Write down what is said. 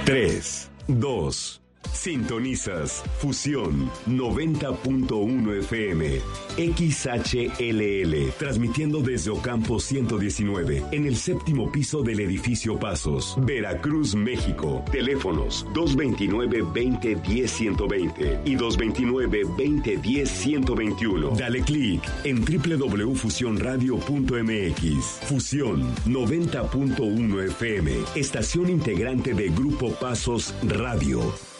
3, 2. Sintonizas Fusión 90.1 FM, XHLL, transmitiendo desde Ocampo 119, en el 7º piso del edificio Pasos, Veracruz, México. Teléfonos 229-2010-120 y 229-2010-121. Dale clic en www.fusionradio.mx. Fusión 90.1 FM, estación integrante de Grupo Pasos Radio.